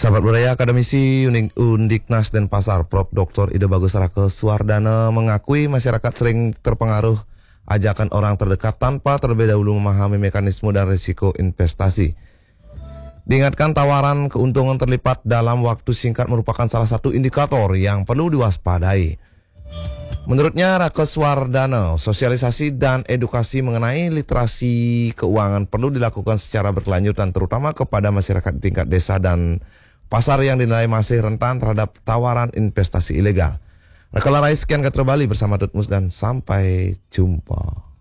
Sahabat budaya akademisi Undiknas Denpasar, Prof. Dr. Ida Bagus Rake Suwardana mengakui masyarakat sering terpengaruh ajakan orang terdekat tanpa terlebih dahulu memahami mekanisme dan risiko investasi. Diingatkan tawaran keuntungan terlipat dalam waktu singkat merupakan salah satu indikator yang perlu diwaspadai. Menurutnya Rake Suwardana, sosialisasi dan edukasi mengenai literasi keuangan perlu dilakukan secara berkelanjutan terutama kepada masyarakat di tingkat desa dan pasar yang dinilai masih rentan terhadap tawaran investasi ilegal. Rake Larai sekian kata Bali bersama Tutmus dan sampai jumpa.